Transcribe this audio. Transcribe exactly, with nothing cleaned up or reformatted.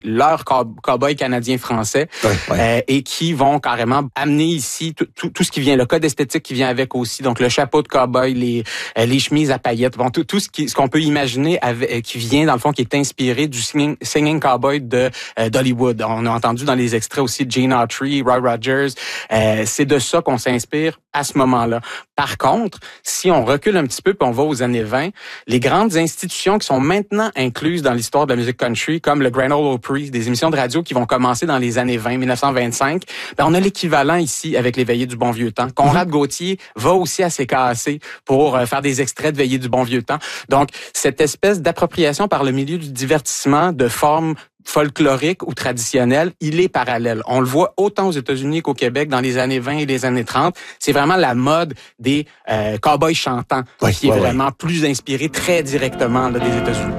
leurs cow- cow-boys canadiens-français ouais, ouais. Euh, et qui vont carrément amener ici tout, tout, tout ce qui vient, le code esthétique qui vient avec aussi, donc le chapeau de cow-boy, les, euh, les chemises à paillettes, bon, tout, tout ce, qui, ce qu'on peut imaginer avec, qui vient dans le fond, qui est inspiré du singing, singing cowboy de euh, d'Hollywood. On a entendu dans les extraits aussi Gene Autry, Roy Rogers, euh, c'est de ça qu'on s'inspire à ce moment-là. Par contre, si on recule un petit peu puis on va aux années vingt, les grandes institutions qui sont maintenant incluses dans l'histoire de la musique country, comme le Grand Ole Opry, des émissions de radio qui vont commencer dans les années vingt, dix-neuf cent vingt-cinq, ben on a l'équivalent ici avec les Veillées du bon vieux temps. Conrad mm-hmm. Gauthier va aussi à C K A C pour euh, faire des extraits de Veillées du bon vieux temps. Donc, cette espèce d'appropriation par le milieu du divertissement de formes folklorique ou traditionnel, il est parallèle. On le voit autant aux États-Unis qu'au Québec dans les années vingt et les années trente. C'est vraiment la mode des euh, cow-boys chantants oui, qui est ouais, vraiment ouais. plus inspirée très directement là, des États-Unis.